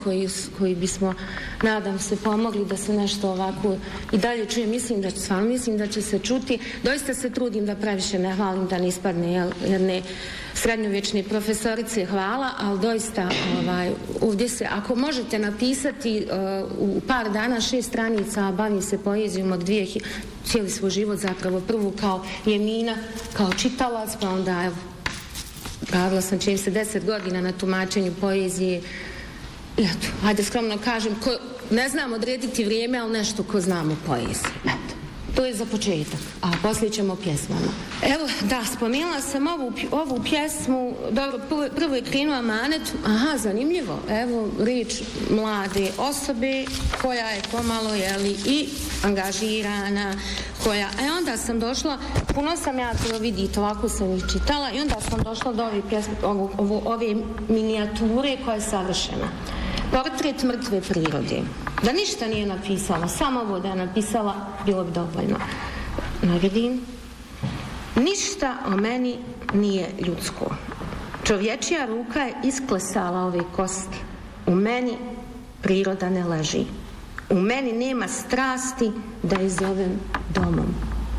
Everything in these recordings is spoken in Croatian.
koji bismo, nadam se, pomogli da se nešto ovako i dalje čuje. Mislim da će se čuti. Doista se trudim da previše ne hvalim, da ne ispadne jedne srednjovječne profesorice hvala, ali doista ovdje se, ako možete napisati u par dana 6 stranica, bavim se poezijom od cijeli svoj život zapravo, prvo kao Jemina, kao čitalac, pa onda evo, radila sam čim se 10 godina na tumačenju poezije. Eto, ajde skromno kažem, ne znam odrediti vrijeme, ali nešto ko znamo poeziju. Eto, to je za početak, a poslije ćemo pjesmama. Evo, da, spomenula sam ovu pjesmu, dobro, prvo je krenuo Amanet, aha, zanimljivo, evo, riječ mlade osobe koja je pomalo, jeli, i angažirana, onda sam došla, puno sam ja to vidjeti, ovako sam ih čitala, i onda sam došla do ove pjesme, ove minijature koja je savršena. Portret mrtve prirode. Da ništa nije napisala, samo ovo da je napisala, bilo bi dovoljno. Naredim. Ništa o meni nije ljudsko. Čovječija ruka je isklesala ove kosti. U meni priroda ne leži. U meni nema strasti da je zovem domom.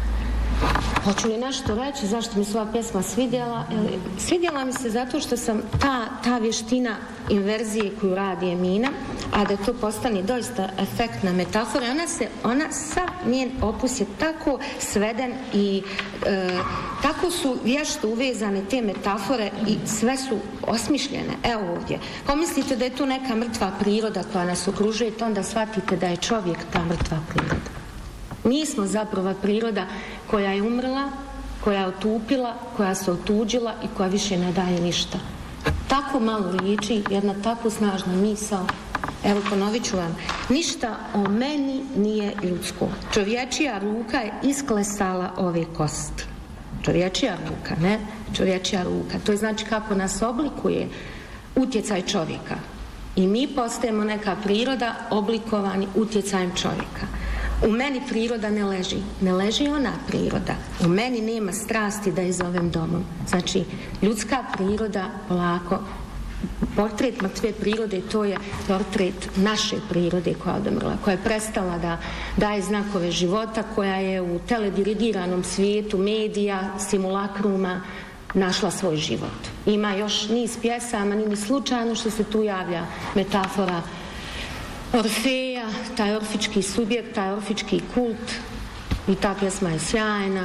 Hoću li nešto reći zašto mi se ova pjesma svidjela? Svidjela mi se zato što sam ta vještina inverzije koju radi Emina, a da to postane doista efektna metafora, ona sav njen opus je tako sveden i tako su vješto uvezane te metafore i sve su osmišljene. Evo ovdje. Ko mislite da je tu neka mrtva priroda koja nas okružuje, to onda shvatite da je čovjek ta mrtva priroda. Mi smo zapravo priroda koja je umrla, koja je otupila, koja se otuđila i koja više ne daje ništa. Tako malo liči jedna tako snažna misao. Evo, ponovit ću vam. Ništa o meni nije ljudsko. Čovječija ruka je isklesala ove kosti. Čovječija ruka, ne? Čovječija ruka. To je znači kako nas oblikuje utjecaj čovjeka. I mi postajemo neka priroda oblikovani utjecajem čovjeka. U meni priroda ne leži. Ne leži ona priroda. U meni nema strasti da je zovem domom. Znači, ljudska priroda polako, portret mrtve prirode, to je portret naše prirode koja je odumrla, koja je prestala da daje znakove života, koja je u teledirigiranom svijetu medija, simulakruma našla svoj život. Ima još niz pjesama, nije slučajno što se tu javlja metafora Orfeja, taj orfički subjekt, taj orfički kult, i ta pjesma je sjajna.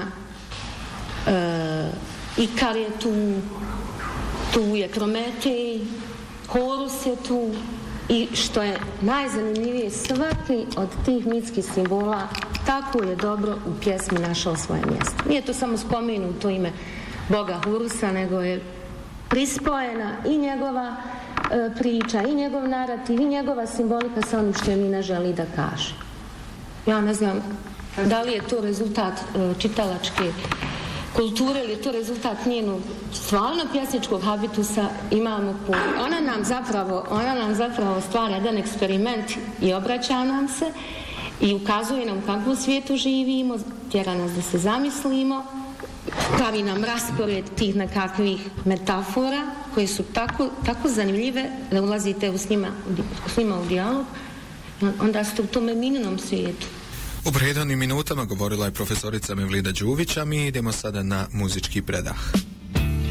Ikar je tu je Prometej, Horus je tu, i što je najzanimljivije, svaki od tih mitskih simbola tako je dobro u pjesmi našao svoje mjesto. Nije to samo spomenuto ime Boga Horusa, nego je prispojena i njegova priča, i njegov narativ, i njegova simbolika sa onim što Emina želi da kaže. Ja ne znam da li je to rezultat čitalačke kulture ili je to rezultat njenog stvarno pjesničkog habitusa. Imamo puno. Ona nam zapravo stvara jedan eksperiment i obraća nam se i ukazuje nam u kakvom svijetu živimo, tjera nas da se zamislimo, pravi nam raspored tih nekakvih metafora koje su tako zanimljive da ulazite s njima u dijalog, onda ste u tom Emininom svijetu. U prethodnim minutama govorila je profesorica Mevlida Đuvić, a mi idemo sada na muzički predah.